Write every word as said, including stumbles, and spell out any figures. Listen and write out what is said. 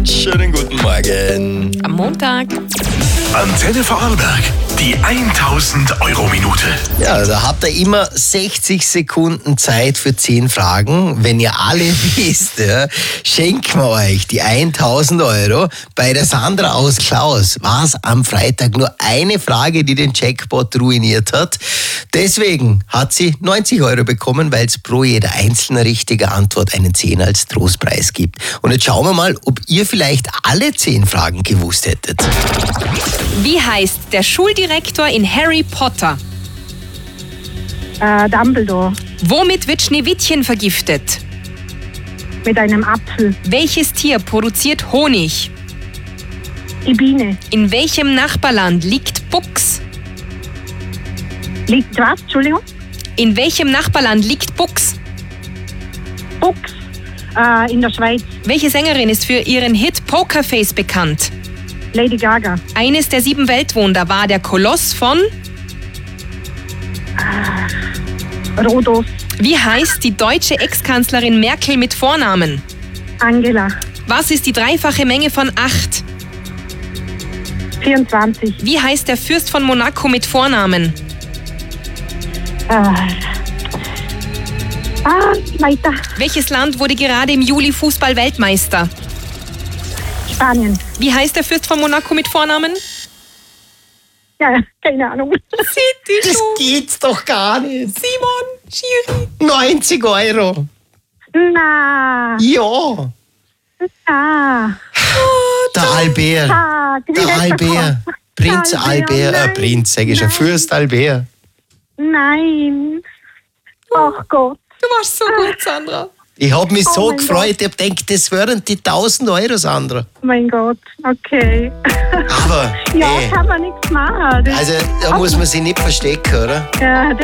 Schönen guten Morgen. Am Montag. Antenne Vorarlberg, die tausend-Euro-Minute. Ja, da habt ihr immer sechzig Sekunden Zeit für zehn Fragen. Wenn ihr alle wisst, ja, schenken wir euch die tausend Euro. Bei der Sandra aus Klaus war es am Freitag nur eine Frage, die den Jackpot ruiniert hat. Deswegen hat sie neunzig Euro bekommen, weil es pro jede einzelne richtige Antwort einen Zehner als Trostpreis gibt. Und jetzt schauen wir mal, ob ihr vielleicht alle zehn Fragen gewusst hättet. Wie heißt der Schuldirektor in Harry Potter? Äh, Dumbledore. Womit wird Schneewittchen vergiftet? Mit einem Apfel. Welches Tier produziert Honig? Die Biene. In welchem Nachbarland liegt Bux? Liegt was? Entschuldigung? In welchem Nachbarland liegt Bux? Bux. Äh, in der Schweiz. Welche Sängerin ist für ihren Hit Pokerface bekannt? Lady Gaga. Eines der sieben Weltwunder war der Koloss von? Rhodos. Wie heißt die deutsche Ex-Kanzlerin Merkel mit Vornamen? Angela. Was ist die dreifache Menge von acht? vierundzwanzig. Wie heißt der Fürst von Monaco mit Vornamen? Äh. Ah, weiter. Welches Land wurde gerade im Juli Fußball-Weltmeister? Spanien. Wie heißt der Fürst von Monaco mit Vornamen? Ja, keine Ahnung. Das geht's doch gar nicht. Simon, Schiri. neunzig Euro. Na, Ja. na. Der Albert. Tag. Wie Der heißt Albert. Kopf? Prinz Albert, Albert. Äh, nein. Prinz, sag ich schon. Nein. Fürst Albert. Nein. Ach Gott. Du warst so gut, Sandra. Ich hab mich Oh so mein gefreut. Ich hab gedacht, das wären die tausend Euro, Sandra. Mein Gott. Okay. Aber, Ja, ey, kann man nichts machen. Das, also da muss man sich nicht verstecken, oder? ja,